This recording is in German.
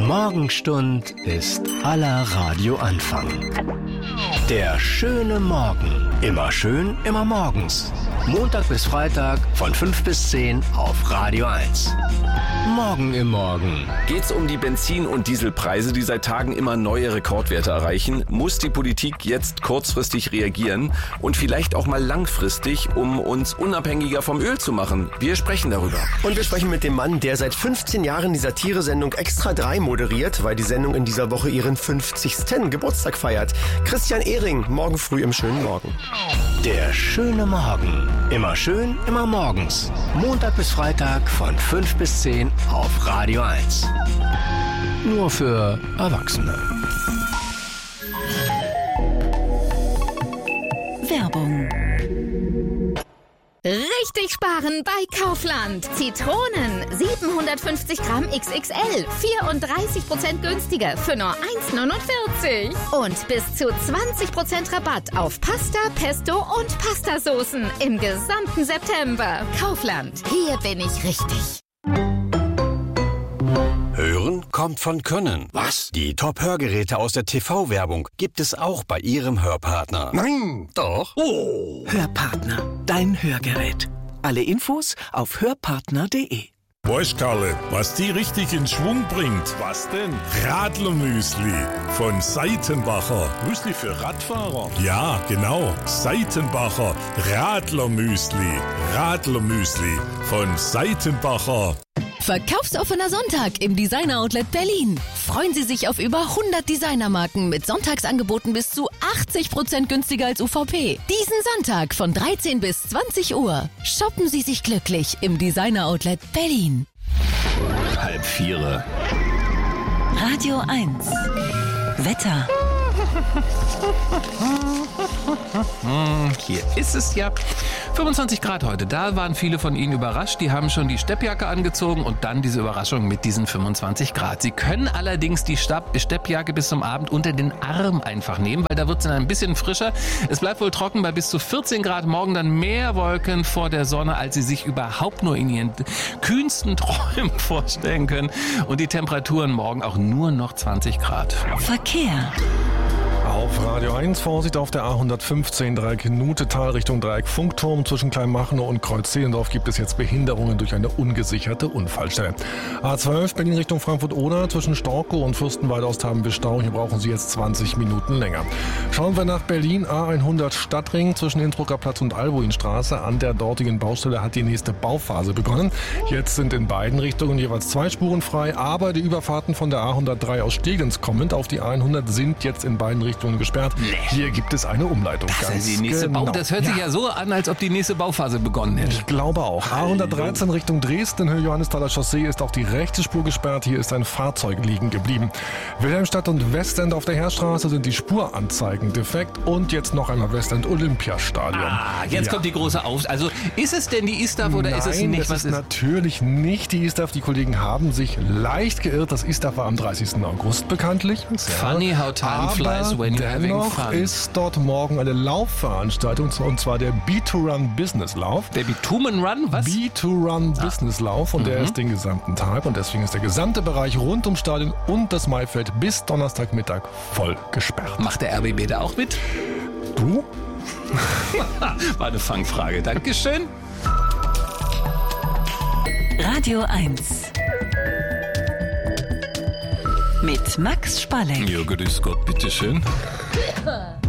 Morgenstund ist aller Radioanfang. Der schöne Morgen. Immer schön, immer morgens. Montag bis Freitag von 5 bis 10 auf Radio 1. Morgen im Morgen. Geht's um die Benzin- und Dieselpreise, die seit Tagen immer neue Rekordwerte erreichen? Muss die Politik jetzt kurzfristig reagieren und vielleicht auch mal langfristig, um uns unabhängiger vom Öl zu machen? Wir sprechen darüber. Und wir sprechen mit dem Mann, der seit 15 Jahren die Satire-Sendung Extra 3 moderiert, weil die Sendung in dieser Woche ihren 50. Geburtstag feiert. Christian Ehring, morgen früh im schönen Morgen. Der schöne Morgen. Immer schön, immer morgens. Montag bis Freitag von 5 bis 10 auf Radio 1. Nur für Erwachsene. Werbung. Richtig sparen bei Kaufland. Zitronen 750 Gramm XXL, 34% günstiger für nur 1,49. Und bis zu 20% Rabatt auf Pasta, Pesto und Pastasoßen im gesamten September. Kaufland, hier bin ich richtig. Hören kommt von Können. Was? Die Top-Hörgeräte aus der TV-Werbung gibt es auch bei Ihrem Hörpartner. Nein! Doch. Oh! Hörpartner, dein Hörgerät. Alle Infos auf hörpartner.de. Weißt, Karle, was die richtig in Schwung bringt? Was denn? Radlermüsli von Seitenbacher. Müsli für Radfahrer? Ja, genau. Seitenbacher Radlermüsli. Radlermüsli von Seitenbacher. Verkaufsoffener Sonntag im Designer Outlet Berlin. Freuen Sie sich auf über 100 Designermarken mit Sonntagsangeboten bis zu 80% günstiger als UVP. Diesen Sonntag von 13 bis 20 Uhr. Shoppen Sie sich glücklich im Designer Outlet Berlin. 3:30. Radio 1. Wetter. Hier ist es ja 25 Grad heute. Da waren viele von Ihnen überrascht. Die haben schon die Steppjacke angezogen und dann diese Überraschung mit diesen 25 Grad. Sie können allerdings die Steppjacke bis zum Abend unter den Arm einfach nehmen, weil da wird es dann ein bisschen frischer. Es bleibt wohl trocken bei bis zu 14 Grad. Morgen dann mehr Wolken vor der Sonne, als Sie sich überhaupt nur in Ihren kühnsten Träumen vorstellen können. Und die Temperaturen morgen auch nur noch 20 Grad. Verkehr. Auf Radio 1 Vorsicht auf der A115 Dreieck Nutetal Richtung Dreieck Funkturm. Zwischen Kleinmachnow und Kreuz-Zehlendorf gibt es jetzt Behinderungen durch eine ungesicherte Unfallstelle. A12 Berlin Richtung Frankfurt-Oder. Zwischen Storkow und Fürstenwalde haben wir Stau. Hier brauchen Sie jetzt 20 Minuten länger. Schauen wir nach Berlin. A100 Stadtring zwischen Innsbrucker Platz und Albuinstraße. An der dortigen Baustelle hat die nächste Bauphase begonnen. Jetzt sind in beiden Richtungen jeweils 2 Spuren frei. Aber die Überfahrten von der A103 aus Steglitz kommend auf die A100 sind jetzt in beiden Richtungen gesperrt. Hier gibt es eine Umleitung. Das hört sich ja so an, als ob die nächste Bauphase begonnen hätte. Ich glaube auch. A113 Richtung Dresden, Höhe Johannesthaler Chaussee, ist auch die rechte Spur gesperrt. Hier ist ein Fahrzeug liegen geblieben. Wilhelmstadt und Westend auf der Heerstraße sind die Spuranzeigen defekt. Und jetzt noch einmal Westend Olympiastadion. Jetzt kommt die große Also ist es denn die ISTAF oder ist es nicht? Nein, das ist natürlich nicht die ISTAF. Die Kollegen haben sich leicht geirrt. Das ISTAF war am 30. August bekanntlich. Funny how time flies when you're having dennoch fun. Ist dort morgen eine Laufveranstaltung, und zwar der B2Run Business Lauf. Der Bitumen Run? Was? B2Run Business Lauf und der ist den gesamten Tag und deswegen ist der gesamte Bereich rund ums Stadion und das Maifeld bis Donnerstagmittag voll gesperrt. Macht der RBB da auch mit? Du? War eine Fangfrage. Dankeschön. Radio 1. Mit Max Spalleck. Ja, grüß Gott, bitteschön.